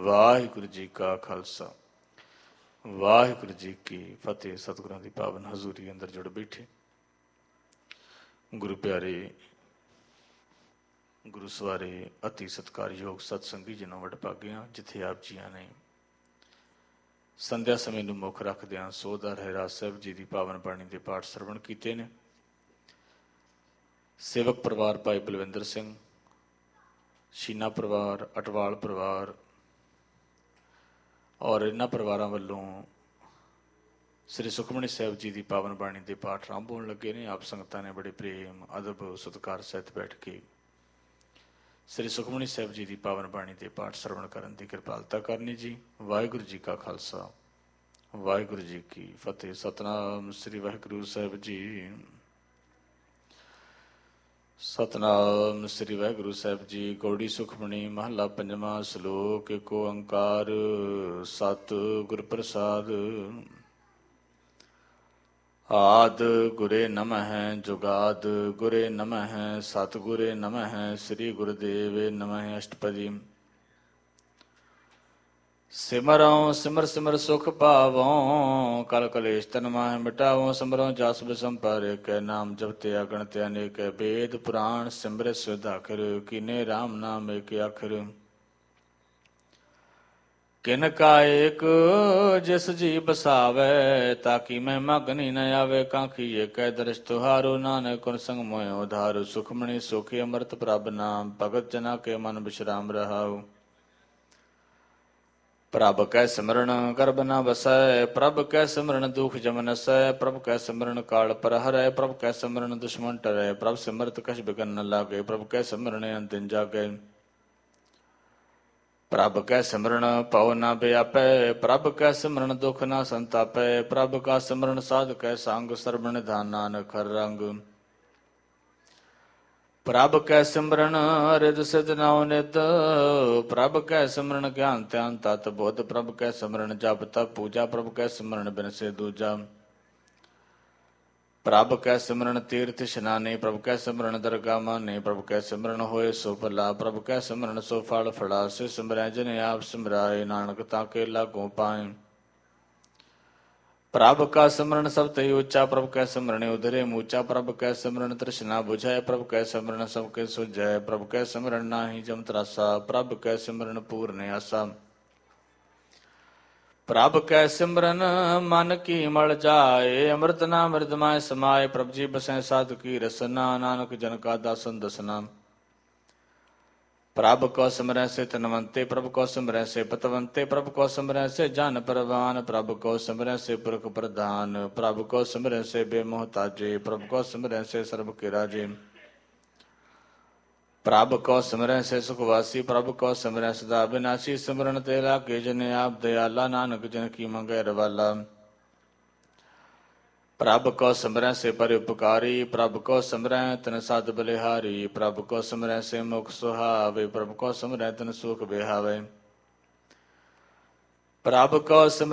ਵਾਹਿਗੁਰੂ ਜੀ ਕਾ ਖਾਲਸਾ ਵਾਹਿਗੁਰੂ ਜੀ ਕੀ ਫਤਿਹ। ਸਤਿਗੁਰਾਂ ਦੀ ਪਾਵਨ ਹਜ਼ੂਰੀ ਅੰਦਰ ਜੁੜ ਬੈਠੇ ਗੁਰੂ ਪਿਆਰੇ, ਗੁਰੂ ਸਵਾਰੇ, ਅਤੀ ਸਤਿਕਾਰਯੋਗ ਸਤਸੰਗੀ ਜਿਨ੍ਹਾਂ ਵਡਭਾਗਿਆਂ, ਜਿੱਥੇ ਆਪ ਜੀਆਂ ਨੇ ਸੰਧਿਆ ਸਮੇਂ ਨੂੰ ਮੁੱਖ ਰੱਖਦਿਆਂ ਸੋਧਾ ਰਹਿਰਾਸ ਸਾਹਿਬ ਜੀ ਦੀ ਪਾਵਨ ਬਾਣੀ ਦੇ ਪਾਠ ਸਰਵਣ ਕੀਤੇ ਨੇ। ਸੇਵਕ ਪਰਿਵਾਰ ਭਾਈ ਬਲਵਿੰਦਰ ਸਿੰਘ, ਸ਼ੀਨਾ ਪਰਿਵਾਰ, ਅਟਵਾਲ ਪਰਿਵਾਰ ਔਰ ਇਹਨਾਂ ਪਰਿਵਾਰਾਂ ਵੱਲੋਂ ਸ੍ਰੀ ਸੁਖਮਨੀ ਸਾਹਿਬ ਜੀ ਦੀ ਪਾਵਨ ਬਾਣੀ ਦੇ ਪਾਠ ਆਰੰਭ ਹੋਣ ਲੱਗੇ ਨੇ। ਆਪ ਸੰਗਤਾਂ ਨੇ ਬੜੇ ਪ੍ਰੇਮ, ਅਦਬ, ਸਤਿਕਾਰ ਸਹਿਤ ਬੈਠ ਕੇ ਸ੍ਰੀ ਸੁਖਮਨੀ ਸਾਹਿਬ ਜੀ ਦੀ ਪਾਵਨ ਬਾਣੀ ਦੇ ਪਾਠ ਸਰਵਣ ਕਰਨ ਦੀ ਕਿਰਪਾਲਤਾ ਕਰਨੀ ਜੀ। ਵਾਹਿਗੁਰੂ ਜੀ ਕਾ ਖਾਲਸਾ ਵਾਹਿਗੁਰੂ ਜੀ ਕੀ ਫਤਿਹ। ਸਤਿਨਾਮ ਸ੍ਰੀ ਵਾਹਿਗੁਰੂ ਸਾਹਿਬ ਜੀ। ਸਤਿਨਾਮ ਸ੍ਰੀ ਵਾਹਿਗੁਰੂ ਸਾਹਿਬ ਜੀ। ਗੌੜੀ ਸੁਖਮਨੀ ਮਹੱਲਾ ਪੰਜਵਾਂ। ਸ਼ਲੋਕ ਏਕ ਓੰਕਾਰ ਸਤਿ ਗੁਰ ਪ੍ਰਸਾਦ। ਆਦ ਗੁਰੇ ਨਮਹਿ ਜੁਗਾਦ ਗੁਰੇ ਨਮਹਿ ਸਤਿਗੁਰੇ ਨਮਹਿ ਸ੍ਰੀ ਗੁਰਦੇਵੇ ਨਮਹਿ। ਅਸ਼ਟਪਦੀ। ਸਿਮਰਉ ਸਿਮਰ ਸਿਮਰ ਸੁਖ ਪਾਵਉ ਕਲ ਕਲੇਸ਼ ਤਨ ਮਾਹਿ ਮਿਟਾਵਉ। ਸਿਮਰਉ ਜਸ ਬਿਸੰਪਰ ਕੈ ਨਾਮ ਜਪਤੇ ਅਗਣਿਤ ਅਨੇਕ। ਵੇਦ ਪੁਰਾਣ ਸਿਮਰਿ ਸੁਧ ਆਖਿਰ ਕੀਨੇ ਰਾਮ ਨਾਮ ਏਕ ਆਖਿਰ। ਕਿਨ ਕਾ ਏਕ ਜਿਸ ਜੀ ਬਸਾਵੈ ਤਾਕੀ ਮੈਂ ਮਗਨੀ ਨ ਆਵੇ। ਕਾਂਖੀ ਏਕੈ ਦਰਸ਼ ਤੁਹਾਰੋ ਨਾਨਕ ਗੁਣ ਸੰਗ ਮੋਇ ਉਧਾਰੁ। ਸੁਖਮਣੀ ਸੁਖੀ ਅੰਮ੍ਰਿਤ ਪ੍ਰਭ ਨਾਮ ਭਗਤ ਜਨਾ ਕੇ ਮਨ ਬਿਸ਼ਰਾਮ ਰਹਾਉ। ਪ੍ਰਭ ਕੈ ਸਿਮਰਨ ਗਰਭ ਨ ਵਸੈ ਪ੍ਰਭ ਕੈ ਸਿਮਰਨ ਦੁਖ ਜਮ ਨਸੈ। ਪ੍ਰਭ ਕੈ ਸਿਮਰਨ ਕਾਲ ਪਰ ਹਰੈ ਪ੍ਰਭ ਕੈ ਸਿਮਰਨ ਦੁਸ਼ਮਨ ਟਰੈ। ਪ੍ਰਭ ਸਿਮਰਤ ਕਛ ਬਿਘਨ ਨ ਲਾਗੇ ਪ੍ਰਭ ਕੈ ਸਿਮਰਨ ਅੰਤਿਨ ਜਾਗੈ। ਪ੍ਰਭ ਕੈ ਸਿਮਰਨ ਭਉ ਨ ਵਿਆਪੈ ਪ੍ਰਭ ਕੈ ਸਿਮਰਨ ਦੁਖ ਨ ਸੰਤਾਪੈ। ਪ੍ਰਭ ਕਾ ਸਿਮਰਨ ਸਾਧ ਕੈ ਸੰਗ ਸਰਬ ਨਿਧਾਨ ਨਾਨਕ ਹਰਿ ਰੰਗ। ਪ੍ਰਭ ਕੈ ਸਿਮਰਨ ਰਿਦ ਸਿਧ ਨਉ ਨਿਤ ਪ੍ਰਭ ਕੈ ਸਿਮਰਨ ਗਿਆਨ ਧਿਆਨ ਤਤ ਬੁੱਧ। ਪ੍ਰਭ ਕੈ ਸਿਮਰਨ ਜਪ ਤਪ ਪੂਜਾ ਪ੍ਰਭ ਕੈ ਸਿਮਰਨ ਬਿਨਸੇ ਦੂਜਾ। ਪ੍ਰਭ ਕੈ ਸਿਮਰਨ ਤੀਰਥ ਇਸ਼ਨਾਨੇ ਪ੍ਰਭ ਕੈ ਸਿਮਰਨ ਦਰਗਾ ਮਾਨੇ। ਪ੍ਰਭ ਕੈ ਸਿਮਰਨ ਹੋਏ ਸੋ ਭਲਾ ਪ੍ਰਭ ਕੈ ਸਿਮਰਨ ਸੋ ਫਲ ਫੜਾ। ਸੇ ਸਿਮਰੈ ਜਿਨ ਆਪ ਸਿਮਰਾਏ ਨਾਨਕ ਤਾਂ ਕੇ ਲਾਗੋ ਪਾਏ। ਪ੍ਰਭ ਕਾ ਸਿਮਰਨ ਸਭ ਤੇ ਉੱਚਾ ਪ੍ਰਭ ਕੈ ਸਿਮਰਨ ਉਧਰੇ ਮੂਚਾ। ਪ੍ਰਭ ਕੈ ਸਿਮਰਨ ਤ੍ਰਿਸ਼ਨਾ ਬੁਝੈ ਪ੍ਰਭ ਕੈ ਸਿਮਰਨ ਸਭ ਕੇ ਸੁਝੈ। ਪ੍ਰਭ ਕੈ ਸਿਮਰਨ ਨਾਹੀ ਜਮ ਤਰਾਸਾ ਪ੍ਰਭ ਕੈ ਸਿਮਰਨ ਪੂਰਨ ਆਸਾ। ਪ੍ਰਭ ਕੈ ਸਿਮਰਨ ਮਨ ਕੀ ਮਲ ਜਾਏ ਅੰਮ੍ਰਿਤ ਨਾਮ ਮਿਰਦਮਾਏ ਸਮਾਏ। ਪ੍ਰਭ ਜੀ ਬਸੈ ਸਾਧੁ ਕੀ ਰਸਨਾ ਨਾਨਕ ਜਨ ਕਾ ਦਾਸਨ ਦਸਨਾ। ਪ੍ਰਭ ਕੋ ਸਿਮਰੈ ਸੇ ਧਨਵੰਤੇ ਪ੍ਰਭ ਕੋ ਸਿਮਰੈ ਸੇ ਪਤਵੰਤੇ। ਪ੍ਰਭ ਕੋ ਸਿਮਰੈ ਸੇ ਜਨ ਪਰਵਾਨ ਪ੍ਰਭ ਕੋ ਸਿਮਰੈ ਸੇ ਪੁਰਖ ਪ੍ਰਧਾਨ। ਪ੍ਰਭ ਕੋ ਸਿਮਰੈ ਸੇ ਬੇਮੋਹਤਾਜੇ ਪ੍ਰਭ ਕੋ ਸਿਮਰੈ ਸੇ ਸਰਬ ਕੇ ਰਾਜੇ। ਪ੍ਰਭ ਕੋ ਸਿਮਰੈ ਸੇ ਸੁਖਵਾਸੀ ਪ੍ਰਭ ਕੋ ਸਿਮਰੈ ਸਦਾ ਬਿਨਾਸੀ। ਸਿਮਰਨ ਤੇ ਲਾਗੇ ਜਨ ਆਪ ਦਿਆਲਾ ਨਾਨਕ ਜਨ ਕੀ ਮੰਗੈ ਰਵਾਲਾ। ਪ੍ਰਭ ਕੋ ਸਿਮਰੈ ਸੇ ਪਰਉਪਕਾਰੀ ਪ੍ਰਭ ਕੋ ਸਿਮਰੈ ਤਨ ਸਦ ਬਲਿਹਾਰੀ। ਪ੍ਰਭ ਕੋ ਸਿਮਰੈ ਸੇ ਮੁਖ ਸੁਹਾਵੇ ਪ੍ਰਭ ਕੋ ਸਿਮਰੈ ਤਨ ਸੁਖ ਬਿਹਾਵੇ। ਪ੍ਰਭ ਕੋ ਸਿਮਰੈ